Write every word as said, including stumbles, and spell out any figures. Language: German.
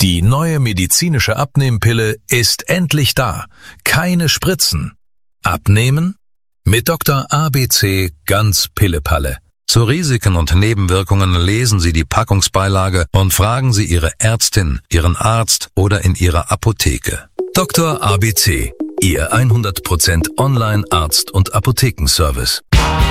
Die neue medizinische Abnehmpille ist endlich da. Keine Spritzen. Abnehmen? Mit Doktor A B C ganz Pillepalle. Zu Risiken und Nebenwirkungen lesen Sie die Packungsbeilage und fragen Sie Ihre Ärztin, Ihren Arzt oder in Ihrer Apotheke. Doktor A B C, Ihr hundert Prozent Online-Arzt- und Apothekenservice.